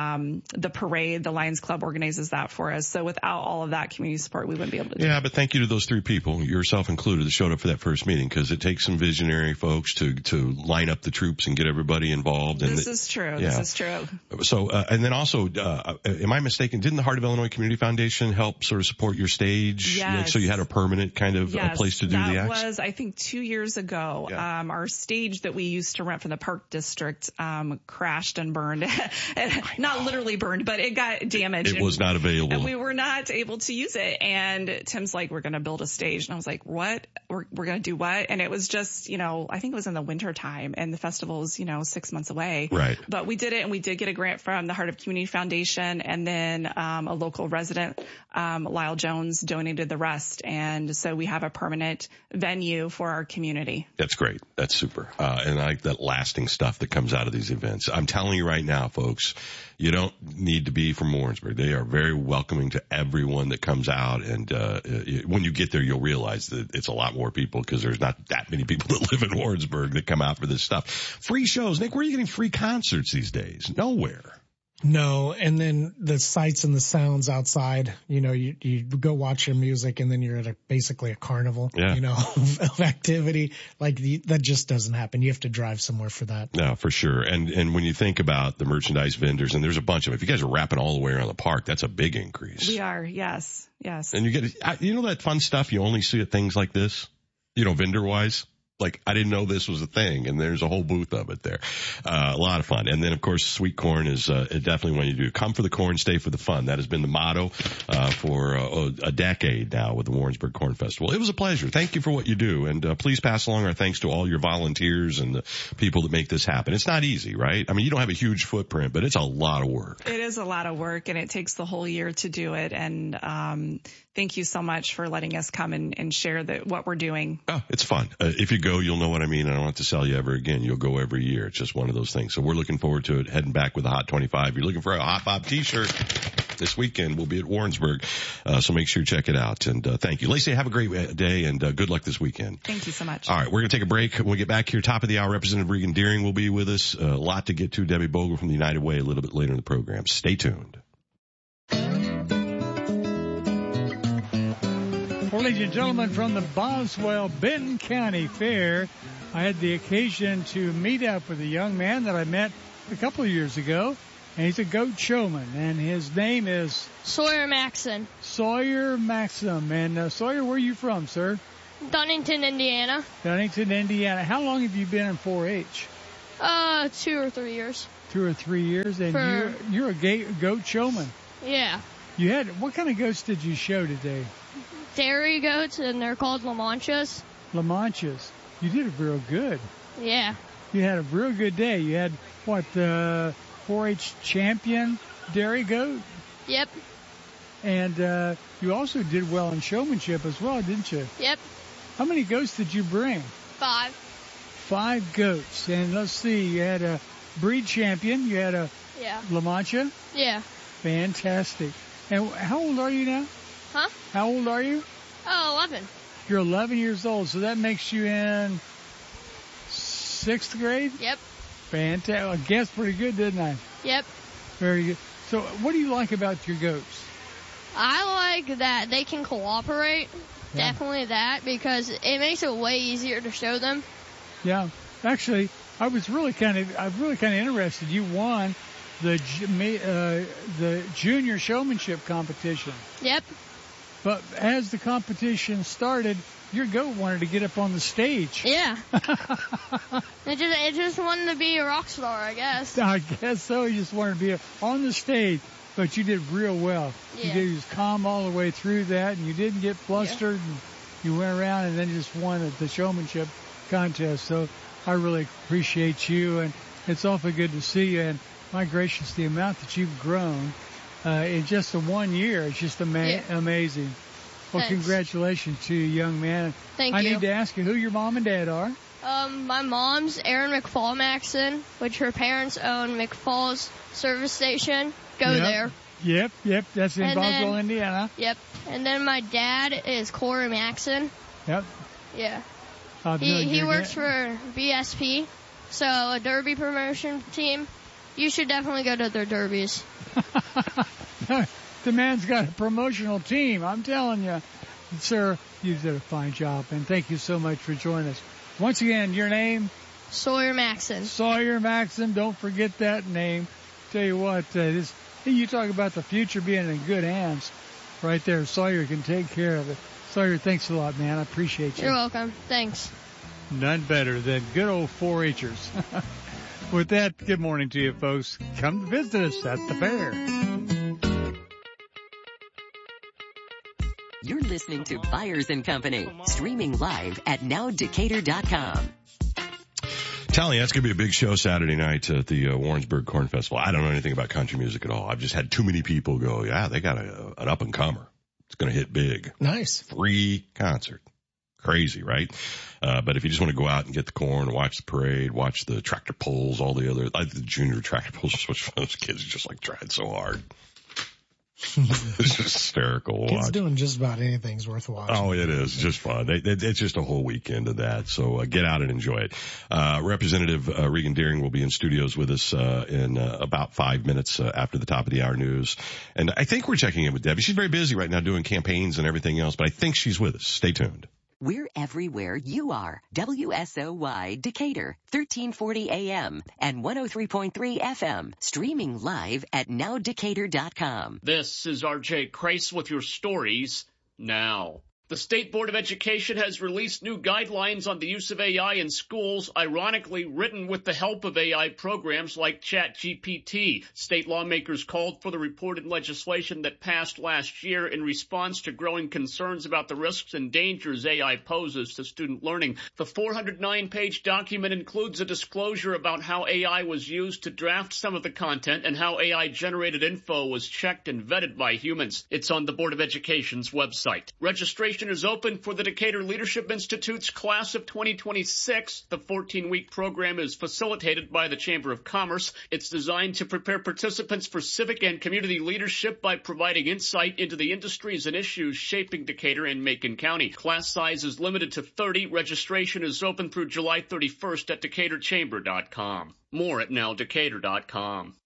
the parade. The Lions Club organizes that for us. So without all of that community support, we wouldn't be able to do it. Yeah, but thank you to those three people, yourself included, that showed up for that first meeting, because it takes some visionary folks to line up the troops and get everybody involved. And this is true. Yeah. This is true. So, and then also, am I mistaken? Didn't the Heart of Illinois Community Foundation help sort of support your stage? Yes. So you had a permanent kind of a place to do the acts? That was, I think, 2 years ago. Yeah. Our stage that we used to rent from the Park District crashed and burned. Not literally burned, but it got damaged. It was not available. And we were not able to use it. And Tim's like, we're going to build a stage. And I was like, what? We're going to do what? And it was just, I think it was in the winter time, and the festival was, 6 months away. Right. But we did it, and we did get a grant from the Heart of Community Foundation, and then a local resident, Lyle Jones, donated the rest. And so we have a permanent venue for our community. That's great. That's super. And I like that lasting stuff that comes out of these events. I'm telling you right now, folks, you don't need to be from Warrensburg. They are very welcoming to everyone that comes out. And when you get there, you'll realize that it's a lot more people, because there's not that many people that live in Warrensburg that come out for this stuff. Free shows. Nick, where are you getting free concerts these days? Nowhere. No, and then the sights and the sounds outside, you go watch your music, and then you're at basically a carnival, of activity. That just doesn't happen. You have to drive somewhere for that. No, for sure. And when you think about the merchandise vendors, and there's a bunch of them, if you guys are wrapping all the way around the park, that's a big increase. We are, yes. And you get, that fun stuff you only see at things like this, vendor wise. like, I didn't know this was a thing, and there's a whole booth of it there. A lot of fun. And then, of course, sweet corn is definitely what you do. Come for the corn, stay for the fun. That has been the motto for a decade now with the Warrensburg Corn Festival. It was a pleasure. Thank you for what you do, and please pass along our thanks to all your volunteers and the people that make this happen. It's not easy, right? I mean, you don't have a huge footprint, but it's a lot of work. It is a lot of work, and it takes the whole year to do it, and thank you so much for letting us come and share what we're doing. Oh, it's fun. If you go, you'll know what I mean. I don't have to sell you ever again. You'll go every year. It's just one of those things. So we're looking forward to it, heading back with the Hot 25. You're looking for a Hot Bob t-shirt this weekend. We'll be at Warrensburg. So make sure you check it out. And thank you. Lacey, have a great day, and good luck this weekend. Thank you so much. All right, we're going to take a break. When we get back here, top of the hour, Representative Regan Deering will be with us. A lot to get to. Debbie Bogle from the United Way a little bit later in the program. Stay tuned. Well, ladies and gentlemen, from the Boswell Benton County Fair, I had the occasion to meet up with a young man that I met a couple of years ago, and he's a goat showman, and his name is Sawyer Maxon. Sawyer Maxon. And Sawyer, where are you from, sir? Dunnington, Indiana. Dunnington, Indiana. How long have you been in 4-H? 2 or 3 years. 2 or 3 years, and you're a goat showman. Yeah. What kind of goats did you show today? Dairy goats, and they're called La Manchas. La Manchas. You did it real good. Yeah. You had a real good day. You had, 4-H champion dairy goat? Yep. And you also did well in showmanship as well, didn't you? Yep. How many goats did you bring? 5. 5 goats. And let's see, you had a breed champion. You had a La Mancha? Yeah. Fantastic. And how old are you now? Huh? How old are you? 11. You're 11 years old, so that makes you in 6th grade? Yep. Fantastic. I guessed pretty good, didn't I? Yep. Very good. So what do you like about your goats? I like that they can cooperate. Yeah. Definitely that, because it makes it way easier to show them. Yeah. Actually, I was really kind of interested. You won the junior showmanship competition. Yep. But as the competition started, your goat wanted to get up on the stage. Yeah. It just wanted to be a rock star, I guess. I guess so. You just wanted to be on the stage, but you did real well. Yeah. You was calm all the way through that, and you didn't get flustered. Yeah. And you went around and then just won the showmanship contest. So I really appreciate you, and it's awfully good to see you. And my gracious, the amount that you've grown in just the 1 year, it's just amazing. Well, Thanks. Congratulations to you, young man. Thank you. I need to ask you who your mom and dad are. My mom's Erin McFall Maxon, which her parents own McFall's service station. Go there. Yep. That's in Boswell, Indiana. Yep. And then my dad is Corey Maxon. Yep. Yeah. He works for BSP, so a derby promotion team. You should definitely go to their derbies. The man's got a promotional team. I'm telling you. Sir, you did a fine job, and thank you so much for joining us. Once again, your name? Sawyer Maxon. Sawyer Maxon. Don't forget that name. Tell you what, you talk about the future being in good hands. Right there, Sawyer can take care of it. Sawyer, thanks a lot, man. I appreciate you. You're welcome. Thanks. None better than good old 4-H'ers. With that, good morning to you, folks. Come visit us at the fair. You're listening to Byers & Company, streaming live at nowdecatur.com. Telling you, that's going to be a big show Saturday night at the Warrensburg Corn Festival. I don't know anything about country music at all. I've just had too many people go, yeah, they got an up-and-comer. It's going to hit big. Nice. Free concert. Crazy, right? But if you just want to go out and get the corn, watch the parade, watch the tractor pulls, all the other, the junior tractor pulls are so much fun. Those kids are just tried so hard. It's just hysterical. Kids doing just about anything's worth watching. Oh, it is just fun. It's just a whole weekend of that. So get out and enjoy it. Representative Regan Deering will be in studios with us in about 5 minutes after the top of the hour news. And I think we're checking in with Debbie. She's very busy right now doing campaigns and everything else, but I think she's with us. Stay tuned. We're everywhere you are. WSOY Decatur, 1340 AM and 103.3 FM. Streaming live at nowdecatur.com. This is RJ Crace with your stories now. The State Board of Education has released new guidelines on the use of AI in schools, ironically written with the help of AI programs like ChatGPT. State lawmakers called for the reported legislation that passed last year in response to growing concerns about the risks and dangers AI poses to student learning. The 409-page document includes a disclosure about how AI was used to draft some of the content and how AI-generated info was checked and vetted by humans. It's on the Board of Education's website. Registration is open for the Decatur Leadership Institute's class of 2026. The 14-week program is facilitated by the Chamber of Commerce. It's designed to prepare participants for civic and community leadership by providing insight into the industries and issues shaping Decatur and Macon County. Class size is limited to 30. Registration is open through July 31st at DecaturChamber.com. More at NowDecatur.com.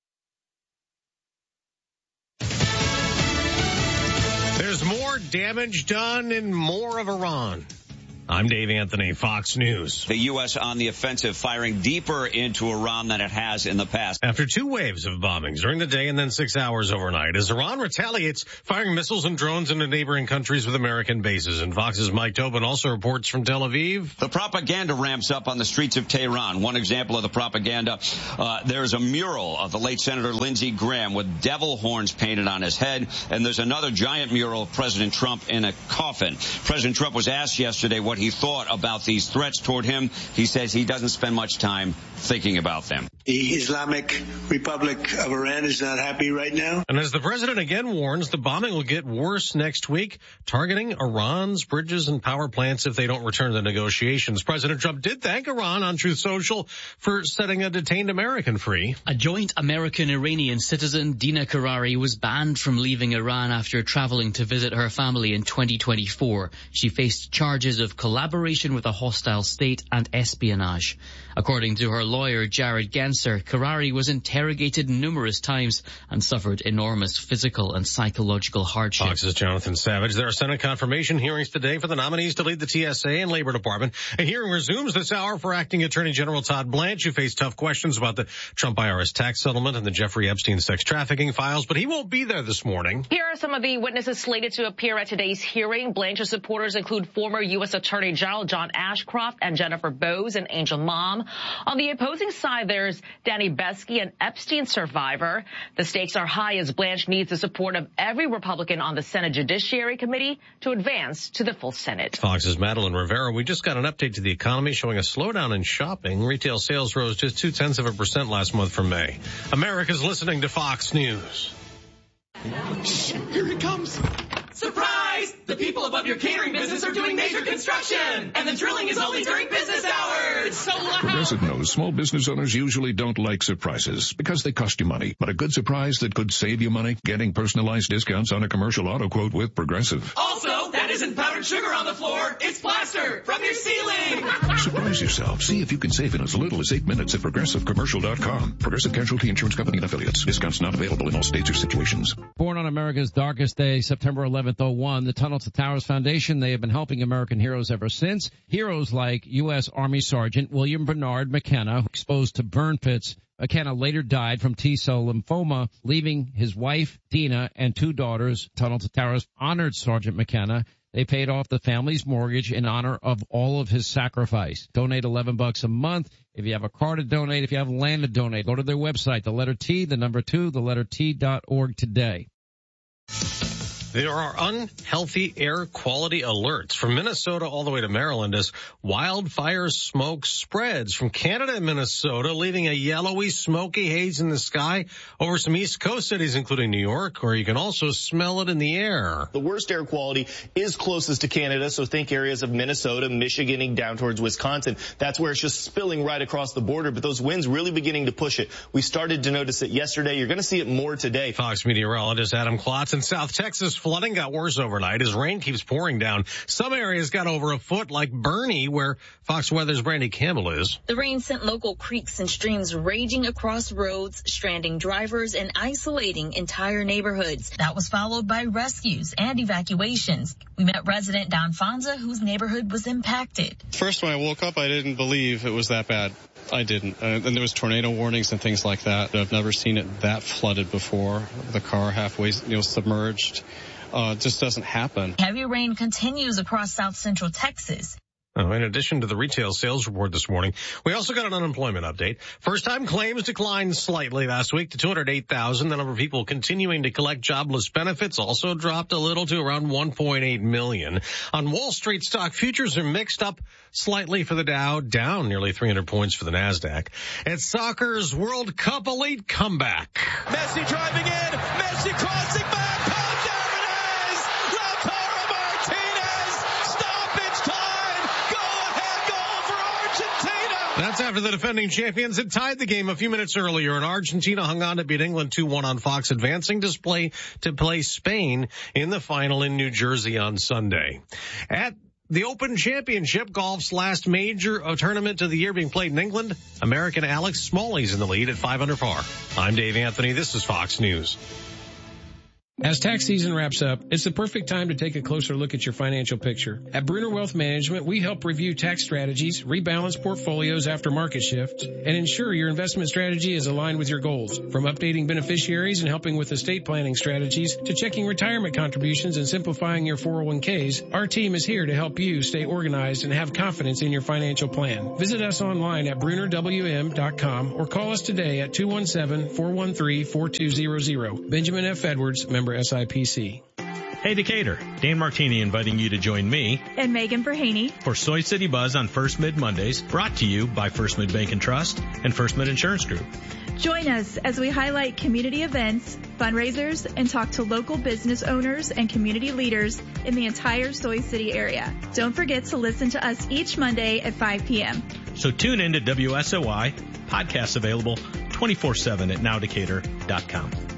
There's more damage done and more of Iran. I'm Dave Anthony, Fox News. The U.S. on the offensive, firing deeper into Iran than it has in the past. After 2 waves of bombings during the day and then 6 hours overnight, as Iran retaliates, firing missiles and drones into neighboring countries with American bases. And Fox's Mike Tobin also reports from Tel Aviv. The propaganda ramps up on the streets of Tehran. One example of the propaganda, there's a mural of the late Senator Lindsey Graham with devil horns painted on his head. And there's another giant mural of President Trump in a coffin. President Trump was asked yesterday what he thought about these threats toward him. He says he doesn't spend much time thinking about them. The Islamic Republic of Iran is not happy right now. And as the president again warns, the bombing will get worse next week, targeting Iran's bridges and power plants if they don't return to negotiations. President Trump did thank Iran on Truth Social for setting a detained American free. A joint American-Iranian citizen, Dina Karari, was banned from leaving Iran after traveling to visit her family in 2024. She faced charges of collaboration with a hostile state and espionage. According to her lawyer, Jared Genser, Karari was interrogated numerous times and suffered enormous physical and psychological hardship. Fox's Jonathan Savage. There are Senate confirmation hearings today for the nominees to lead the TSA and Labor Department. A hearing resumes this hour for Acting Attorney General Todd Blanche, who faced tough questions about the Trump IRS tax settlement and the Jeffrey Epstein sex trafficking files, but he won't be there this morning. Here are some of the witnesses slated to appear at today's hearing. Blanche's supporters include former U.S. Attorney General John Ashcroft and Jennifer Bowes, an Angel mom. On the opposing side, there's Danny Besky, an Epstein survivor. The stakes are high as Blanche needs the support of every Republican on the Senate Judiciary Committee to advance to the full Senate. Fox's Madeline Rivera. We just got an update to the economy showing a slowdown in shopping. Retail sales rose just 0.2% last month from May. America's listening to Fox News. Shh, here it comes. Surprise! The people above your catering business are doing major construction, and the drilling is only during business hours. So loud. Progressive knows small business owners usually don't like surprises because they cost you money. But a good surprise that could save you money, getting personalized discounts on a commercial auto quote with Progressive. Also, that isn't powdered sugar on the floor. It's plaster from your ceiling. Surprise yourself. See if you can save in as little as 8 minutes at ProgressiveCommercial.com. Progressive Casualty Insurance Company and Affiliates. Discounts not available in all states or situations. Born on America's darkest day, September 11th, 2001, the Tunnel to Towers Foundation, they have been helping American heroes ever since. Heroes like U.S. Army Sergeant William Bernard McKenna, exposed to burn pits. McKenna later died from T-cell lymphoma, leaving his wife, Dina, and 2 daughters. Tunnel to Towers honored Sergeant McKenna. They paid off the family's mortgage in honor of all of his sacrifice. Donate $11 a month. If you have a car to donate, if you have land to donate, go to their website, the letter T, the number 2, the letter T.org today. There are unhealthy air quality alerts from Minnesota all the way to Maryland as wildfire smoke spreads from Canada and Minnesota, leaving a yellowy, smoky haze in the sky over some East Coast cities, including New York, where you can also smell it in the air. The worst air quality is closest to Canada, so think areas of Minnesota, Michigan, down towards Wisconsin. That's where it's just spilling right across the border, but those winds really beginning to push it. We started to notice it yesterday. You're going to see it more today. Fox meteorologist Adam Klotz in South Texas. Flooding got worse overnight as rain keeps pouring down. Some areas got over a foot, like Bernie, where Fox Weather's Brandy Campbell is. The rain sent local creeks and streams raging across roads, stranding drivers and isolating entire neighborhoods. That was followed by rescues and evacuations. We met resident Don Fonza, whose neighborhood was impacted. First, when I woke up, I didn't believe it was that bad. I didn't. And there was tornado warnings and things like that. I've never seen it that flooded before. The car halfway, submerged. just doesn't happen. Heavy rain continues across south central Texas. In addition to the retail sales report this morning, we also got an unemployment update. First-time claims declined slightly last week to 208,000. The number of people continuing to collect jobless benefits also dropped a little to around 1.8 million. On Wall Street, stock futures are mixed up slightly for the Dow, down nearly 300 points for the NASDAQ. It's soccer's World Cup elite comeback. Messi driving in, Messi crossing back. That's after the defending champions had tied the game a few minutes earlier, and Argentina hung on to beat England 2-1 on Fox, advancing to play Spain in the final in New Jersey on Sunday. At the Open Championship, golf's last major tournament of the year being played in England, American Alex Smalley's in the lead at 5 under par. I'm Dave Anthony. This is Fox News. As tax season wraps up, it's the perfect time to take a closer look at your financial picture. At Bruner Wealth Management, we help review tax strategies, rebalance portfolios after market shifts, and ensure your investment strategy is aligned with your goals. From updating beneficiaries and helping with estate planning strategies to checking retirement contributions and simplifying your 401ks, our team is here to help you stay organized and have confidence in your financial plan. Visit us online at BrunerWM.com or call us today at 217-413-4200. Benjamin F. Edwards, member SIPC. Hey Decatur, Dan Martini inviting you to join me and Megan Verhaney for Soy City Buzz on First Mid Mondays, brought to you by First Mid Bank and Trust and First Mid Insurance Group. Join us as we highlight community events, fundraisers, and talk to local business owners and community leaders in the entire Soy City area. Don't forget to listen to us each Monday at 5 p.m. So tune in to WSOY, podcasts available 24/7 at nowdecatur.com.